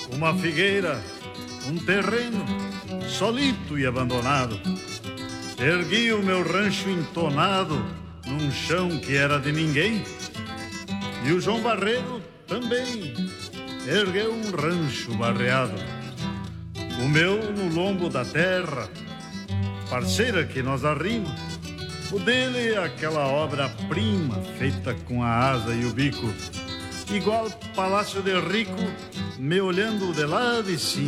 Uma figueira, um terreno solito e abandonado. Ergui o meu rancho entonado num chão que era de ninguém. E o João Barreiro também ergueu um rancho barreado. O meu no lombo da terra, parceira que nós arrima. O dele é aquela obra-prima feita com a asa e o bico. Igual palácio de rico, me olhando de lá de cima.